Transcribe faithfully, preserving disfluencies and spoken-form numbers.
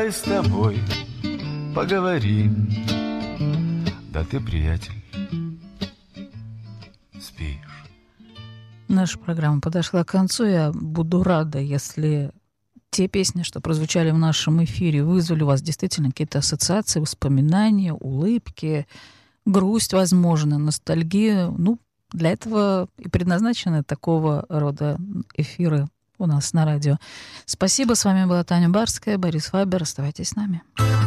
давай с тобой поговорим. Да ты, приятель, спишь. Наша программа подошла к концу. Я буду рада, если те песни, что прозвучали в нашем эфире, вызвали у вас действительно какие-то ассоциации, воспоминания, улыбки, грусть, возможно, ностальгию. Ну, для этого и предназначены такого рода эфиры у нас на радио. Спасибо. С вами была Таня Барская, Борис Фабер. Оставайтесь с нами.